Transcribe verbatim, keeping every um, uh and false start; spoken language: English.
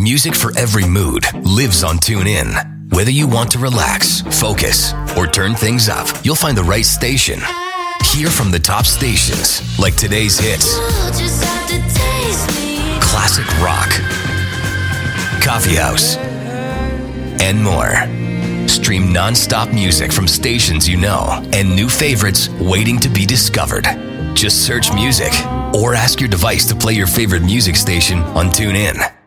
Music for every mood lives on TuneIn. Whether you want to relax, focus, or turn things up, you'll find the right station. Hear from the top stations like today's hits, classic rock, coffee house, and more. Stream non-stop music from stations you know and new favorites waiting to be discovered. Just search music or ask your device to play your favorite music station on TuneIn.